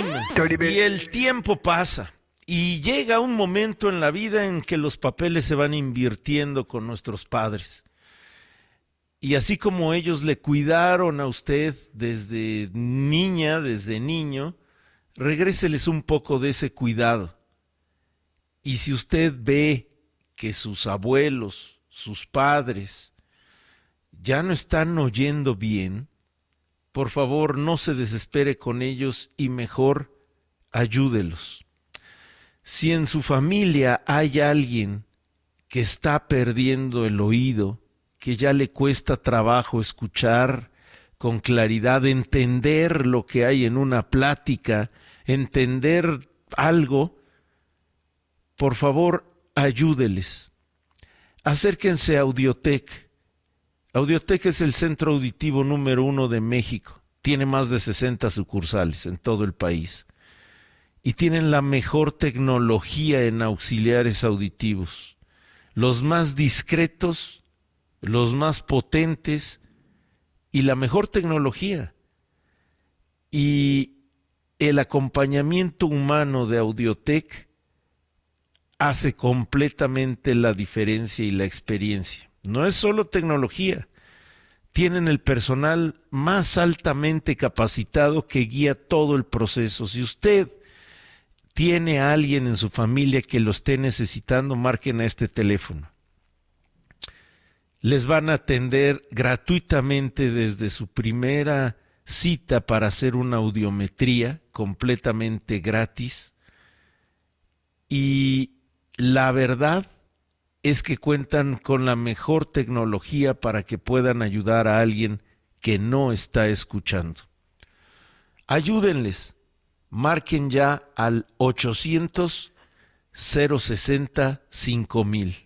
Y el tiempo pasa. Y llega un momento en la vida en que los papeles se van invirtiendo con nuestros padres. Y así como ellos le cuidaron a usted desde niña, desde niño, regréseles un poco de ese cuidado. Y si usted ve que sus abuelos, sus padres, ya no están oyendo bien, por favor no se desespere con ellos y mejor ayúdelos. Si en su familia hay alguien que está perdiendo el oído, que ya le cuesta trabajo escuchar con claridad, entender lo que hay en una plática, entender algo, por favor, ayúdeles. Acérquense a Audiotec. Audiotec es el centro auditivo número 1 de México. Tiene más de 60 sucursales en todo el país. Y tienen la mejor tecnología en auxiliares auditivos. Los más discretos, los más potentes y la mejor tecnología. Y el acompañamiento humano de Audiotec hace completamente la diferencia y la experiencia. No es solo tecnología. Tienen el personal más altamente capacitado que guía todo el proceso. Si usted tiene a alguien en su familia que lo esté necesitando, marquen a este teléfono. Les van a atender gratuitamente desde su primera cita para hacer una audiometría completamente gratis. Y la verdad es que cuentan con la mejor tecnología para que puedan ayudar a alguien que no está escuchando. Ayúdenles. Marquen ya al 800-060-5000.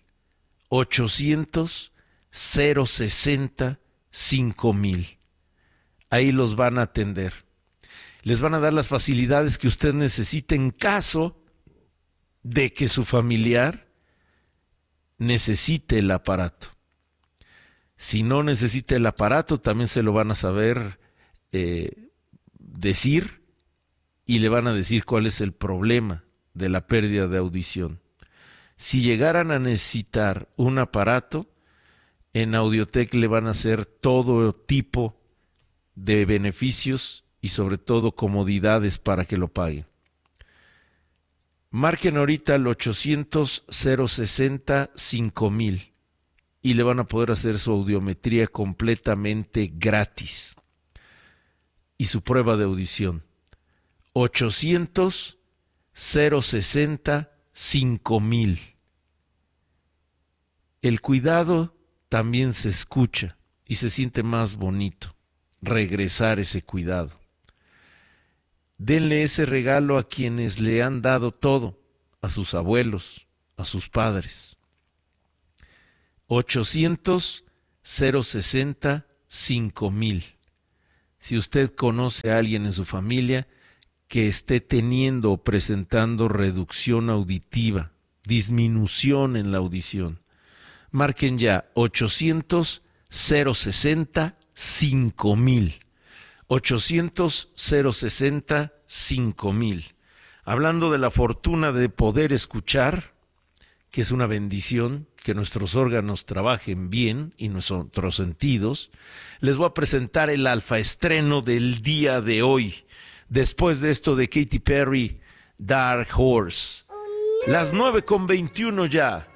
800-060-5000. Ahí los van a atender. Les van a dar las facilidades que usted necesite en caso de que su familiar necesite el aparato. Si no necesita el aparato, también se lo van a saber decir y le van a decir cuál es el problema de la pérdida de audición. Si llegaran a necesitar un aparato, en Audiotec le van a hacer todo tipo de beneficios y sobre todo comodidades para que lo paguen. Marquen ahorita al 800-060-5000 y le van a poder hacer su audiometría completamente gratis y su prueba de audición. 800-060-5000. El cuidado también se escucha y se siente más bonito. Regresar ese cuidado. Denle ese regalo a quienes le han dado todo, a sus abuelos, a sus padres. 800-060-5000. Si usted conoce a alguien en su familia que esté teniendo o presentando reducción auditiva, disminución en la audición, marquen ya 800-060-5000. 800-060-5000. Hablando de la fortuna de poder escuchar, que es una bendición, que nuestros órganos trabajen bien y nuestros sentidos, les voy a presentar el alfa estreno del día de hoy. Después de esto de Katy Perry, Dark Horse. Las 9:21 ya.